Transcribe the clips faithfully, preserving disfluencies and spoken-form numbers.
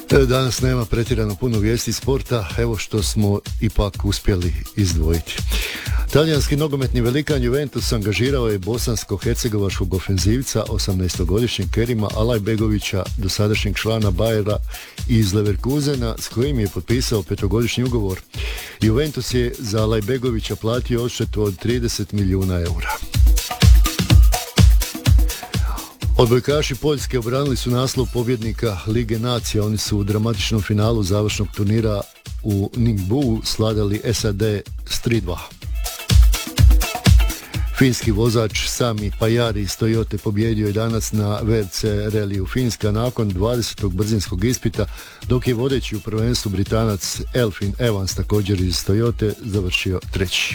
Danas nema pretjerano puno vijesti sporta, evo što smo ipak uspjeli izdvojiti. Talijanski nogometni velikan Juventus angažirao je bosansko-hercegovačkog ofenzivca osamnaestogodišnjeg Kerima Alajbegovića, dosadašnjeg člana Bayera iz Leverkusena, s kojim je potpisao petogodišnji ugovor. Juventus je za Alajbegovića platio odštetu od trideset milijuna eura. Odbojkaši Poljske obranili su naslov pobjednika Lige nacija. Oni su u dramatičnom finalu završnog turnira u Ningbu sladali S A D s tri dva. Finski vozač Sami Pajari iz Toyote pobjedio je danas na V R C reliju Finska nakon dvadesetog brzinskog ispita, dok je vodeći u prvenstvu Britanac Elfyn Evans, također iz Toyote, završio treći.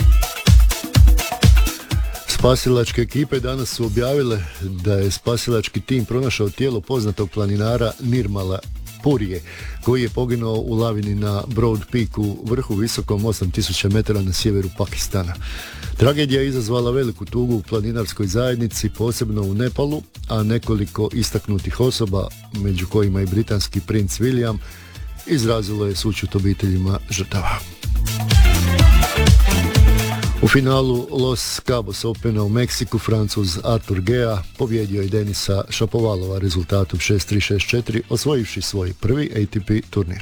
Spasilačke ekipe danas su objavile da je spasilački tim pronašao tijelo poznatog planinara Nirmala Purije, koji je poginuo u lavini na Broad Peaku, vrhu visokom osam tisuća metara na sjeveru Pakistana. Tragedija je izazvala veliku tugu u planinarskoj zajednici, posebno u Nepalu, a nekoliko istaknutih osoba, među kojima i britanski princ William, izrazilo je sućut obiteljima žrtava. U finalu Los Cabos Opena u Meksiku Francuz Artur Gea pobjedio je Denisa Šapovalova rezultatom šest tri šest četiri, osvojivši svoj prvi A T P turnir.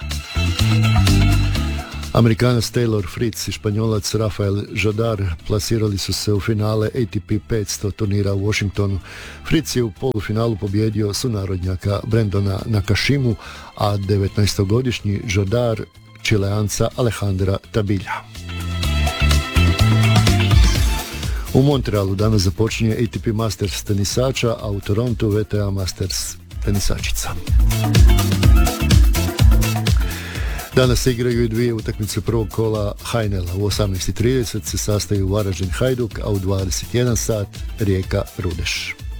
Amerikanac Taylor Fritz i Španjolac Rafael Jodar plasirali su se u finale A T P petsto turnira u Washingtonu. Fritz je u polufinalu pobjedio sunarodnjaka Brendona Nakashimu, a devetnaestogodišnji Jodar Čileanca Alejandra Tabilja. U Montrealu danas započinje A T P Masters tenisača, a u Torontu V T A Masters tenisačica. Danas se igraju i dvije utakmice prvog kola Hajnela. U osamnaest i trideset se sastaju Varaždin Hajduk, a u dvadeset jedan sat Rijeka Rudeš.